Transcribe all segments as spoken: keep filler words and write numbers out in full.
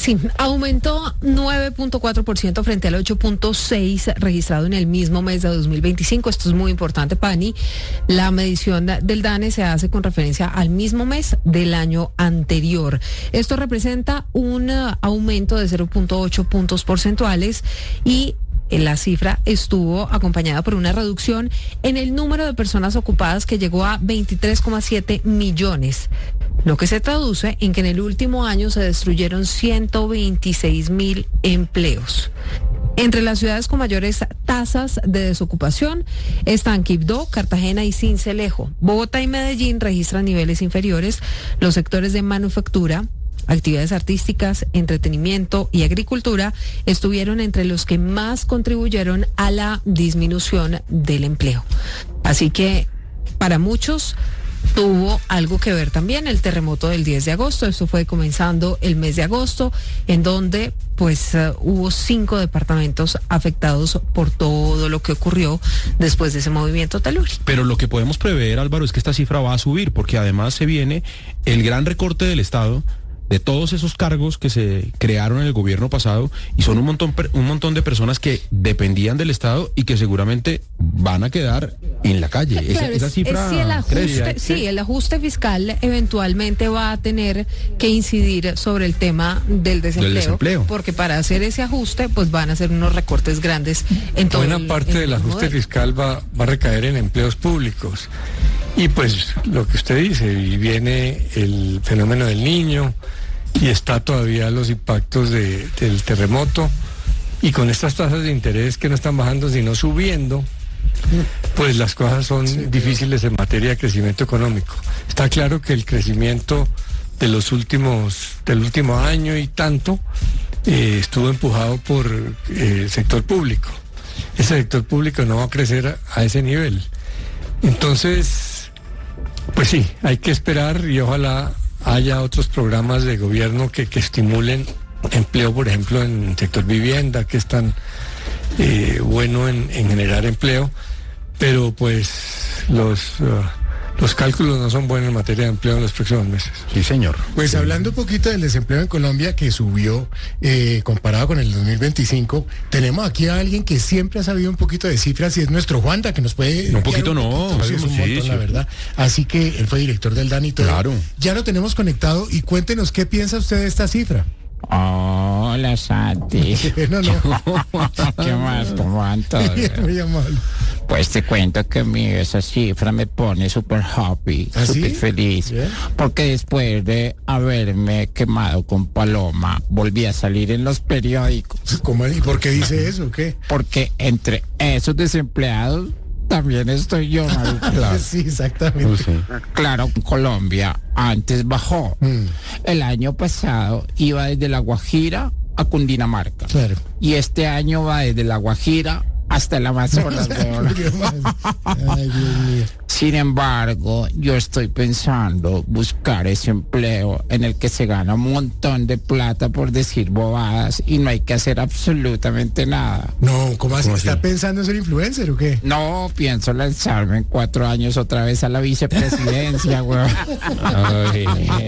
Sí, aumentó nueve punto cuatro por ciento frente al ocho punto seis por ciento registrado en el mismo mes de dos mil veinticinco. Esto es muy importante, Pani. La medición del DANE se hace con referencia al mismo mes del año anterior. Esto representa un uh, aumento de cero punto ocho puntos porcentuales y la cifra estuvo acompañada por una reducción en el número de personas ocupadas que llegó a veintitrés coma siete millones, lo que se traduce en que en el último año se destruyeron ciento veintiséis mil empleos. Entre las ciudades con mayores tasas de desocupación están Quibdó, Cartagena y Sincelejo. Bogotá y Medellín registran niveles inferiores. Los sectores de manufactura, actividades artísticas, entretenimiento y agricultura estuvieron entre los que más contribuyeron a la disminución del empleo. Así que para muchos tuvo algo que ver también el terremoto del diez de agosto. Esto fue comenzando el mes de agosto, en donde pues uh, hubo cinco departamentos afectados por todo lo que ocurrió después de ese movimiento telúrico. Pero lo que podemos prever, Álvaro, es que esta cifra va a subir, porque además se viene el gran recorte del Estado de todos esos cargos que se crearon en el gobierno pasado, y son un montón un montón de personas que dependían del Estado y que seguramente van a quedar en la calle. Claro, esa, esa es, cifra es si el ajuste, crece, sí, el ajuste fiscal eventualmente va a tener que incidir sobre el tema del desempleo, del desempleo. Porque para hacer ese ajuste pues van a ser unos recortes grandes en todo. Buena el, parte del ajuste modelo. fiscal va, va a recaer en empleos públicos. Y pues lo que usted dice, y viene el fenómeno del Niño, y está todavía los impactos de, del terremoto, y con estas tasas de interés que no están bajando sino subiendo, pues las cosas son sí, difíciles en materia de crecimiento económico. Está claro que el crecimiento de los últimos, del último año y tanto, eh, estuvo empujado por eh, el sector público. Ese sector público no va a crecer a, a ese nivel. Entonces, pues sí, hay que esperar, y ojalá haya otros programas de gobierno que, que estimulen empleo, por ejemplo, en el sector vivienda, que es tan eh, bueno en, en generar empleo, pero pues los, uh, los cálculos no son buenos en materia de empleo en los próximos meses. Sí, señor. Pues sí. Hablando un poquito del desempleo en Colombia, que subió eh, comparado con el dos mil veinticinco, tenemos aquí a alguien que siempre ha sabido un poquito de cifras, y es nuestro Juanda, que nos puede... No, un poquito un no. Poquito, sí, es un sí, montón, sí. la verdad. Así que él fue director del DANE y todo. Claro. Ya lo tenemos conectado, y cuéntenos qué piensa usted de esta cifra. Hola, Santi. No, no. ¿Qué más? ¿Cómo van todos? Muy amable. Pues te cuento que a mí esa cifra me pone súper happy, ¿Ah, súper sí? feliz. Bien. Porque después de haberme quemado con Paloma, volví a salir en los periódicos. ¿Cómo, ¿Y por qué dice eso? ¿Qué? Porque entre esos desempleados también estoy yo, marica. Claro. Sí, exactamente. Sí. Claro, Colombia antes bajó. Mm. El año pasado iba desde La Guajira a Cundinamarca. Claro. Y este año va desde La Guajira hasta el Amazonas, weón. Ay, Dios mío. Sin embargo, yo estoy pensando buscar ese empleo en el que se gana un montón de plata por decir bobadas y no hay que hacer absolutamente nada. No, ¿cómo así? ¿Cómo ¿Está así? pensando en ser influencer o qué? No, pienso lanzarme en cuatro años otra vez a la vicepresidencia, weón. Ay.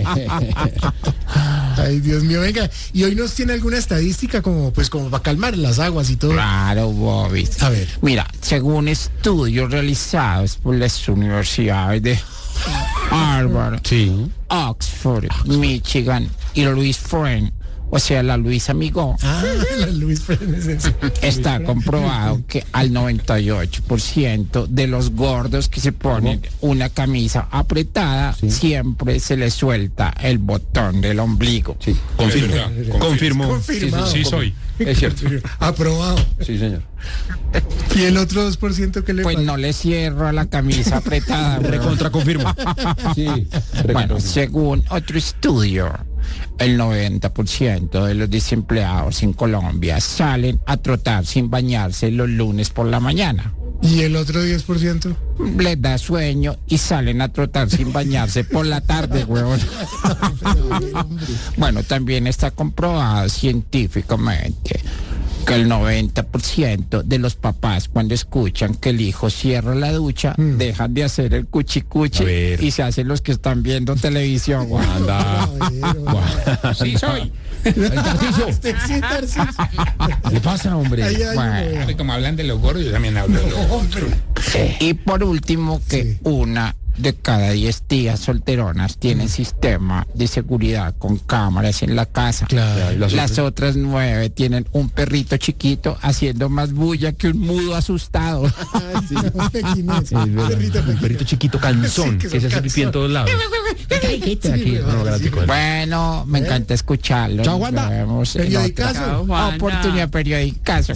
Ay, Dios mío, venga. ¿Y hoy nos tiene alguna estadística como, pues, como para calmar las aguas y todo? Claro, Bobby. A ver. Mira, según estudios realizados por las universidades de Harvard, Sí. Oxford, Michigan y Louis Friend, o sea, la Luisa Amigó, Ah, la Luis Fernández. ese. está comprobado que al noventa y ocho por ciento de los gordos que se ponen una camisa apretada, siempre se les suelta el botón del ombligo. Sí. Confirmo. Confirmo. Confirmado. Sí, sí, sí, soy. Es cierto. Aprobado. Sí, señor. ¿Y el otro dos por ciento que le Pues falta? no le cierro a la camisa apretada. weón. Recontra confirmo. Sí. Bueno, según otro estudio, el noventa por ciento de los desempleados en Colombia salen a trotar sin bañarse los lunes por la mañana. ¿Y el otro diez por ciento? Les da sueño y salen a trotar sin bañarse por la tarde, huevón. Bueno, también está comprobado científicamente que el noventa por ciento de los papás cuando escuchan que el hijo cierra la ducha, mm. dejan de hacer el cuchicuchi y se hacen los que están viendo televisión. Anda. Sí soy. El Tarcisio. ¿Qué pasa, hombre? Ay, ay, bueno, como hablan de los gordos, yo también hablo de los gordos. Y por último, que sí. una de cada diez tías solteronas tienen sistema de seguridad con cámaras en la casa. Claro, las, las otras nueve tienen un perrito chiquito haciendo más bulla que un mudo asustado. Ay, sí. Sí, perrito, un perrito chiquito cansón, sí, que, que se hace pipí en todos lados. Sí, bueno, me encanta escucharlo. Chao, Wanda. Periodicazo. Oportunidad periodicazo.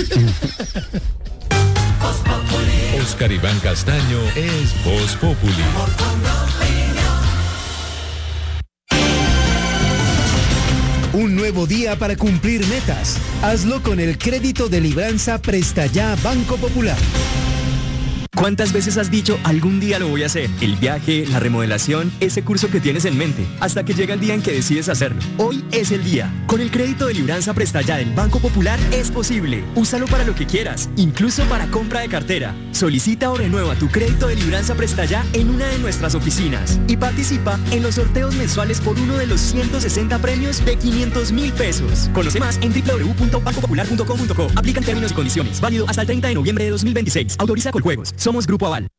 Oscar Iván Castaño es Voz Populi. Un nuevo día para cumplir metas. Hazlo con el crédito de libranza Presta Ya Banco Popular. ¿Cuántas veces has dicho, algún día lo voy a hacer? El viaje, la remodelación, ese curso que tienes en mente, hasta que llega el día en que decides hacerlo. Hoy es el día. Con el crédito de libranza Presta Ya del Banco Popular es posible. Úsalo para lo que quieras, incluso para compra de cartera. Solicita o renueva tu crédito de libranza Presta Ya en una de nuestras oficinas y participa en los sorteos mensuales por uno de los ciento sesenta premios de quinientos mil pesos. Conoce más en doble u doble u doble u punto banco popular punto com punto co. Aplican términos y condiciones. Válido hasta el treinta de noviembre de dos mil veintiséis. Autoriza con juegos. Somos Grupo Aval.